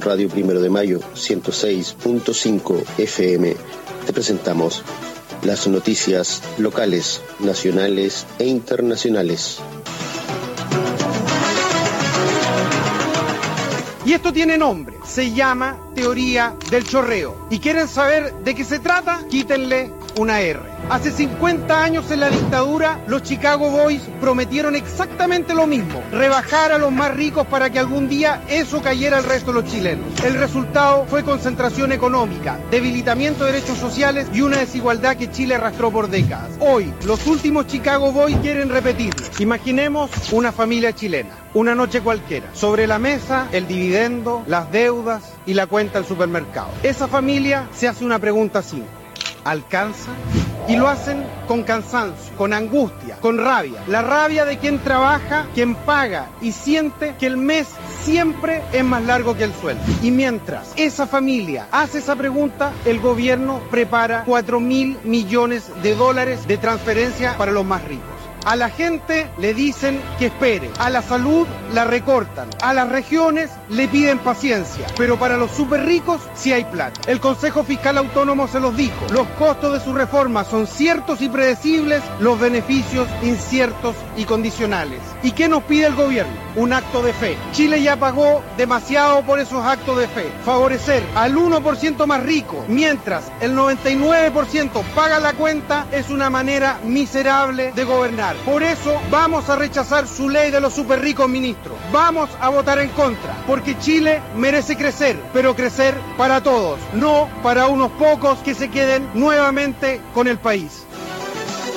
Radio Primero de Mayo 106.5 FM te presentamos las noticias locales, nacionales e internacionales. Y esto tiene nombre, se llama teoría del chorreo. ¿Y quieren saber de qué se trata? Quítenle una R. Hace 50 años en la dictadura, los Chicago Boys prometieron exactamente lo mismo, rebajar a los más ricos para que algún día eso cayera al resto de los chilenos. El resultado fue concentración económica, debilitamiento de derechos sociales y una desigualdad que Chile arrastró por décadas. Hoy, los últimos Chicago Boys quieren repetirlo. Imaginemos una familia chilena, una noche cualquiera, sobre la mesa el dividendo, las deudas y la cuenta del supermercado. Esa familia se hace una pregunta simple: ¿alcanza? Y lo hacen con cansancio, con angustia, con rabia. La rabia de quien trabaja, quien paga y siente que el mes siempre es más largo que el sueldo. Y mientras esa familia hace esa pregunta, el gobierno prepara 4.000 millones de dólares de transferencia para los más ricos. A la gente le dicen que espere, a la salud la recortan, a las regiones le piden paciencia, pero para los súper ricos sí hay plata. El Consejo Fiscal Autónomo se los dijo, los costos de su reforma son ciertos y predecibles, los beneficios inciertos y condicionales. ¿Y qué nos pide el gobierno? Un acto de fe. Chile ya pagó demasiado por esos actos de fe. Favorecer al 1% más rico, mientras el 99% paga la cuenta, es una manera miserable de gobernar. Por eso vamos a rechazar su ley de los super ricos, ministro. Vamos a votar en contra, porque Chile merece crecer, pero crecer para todos, no para unos pocos que se queden nuevamente con el país.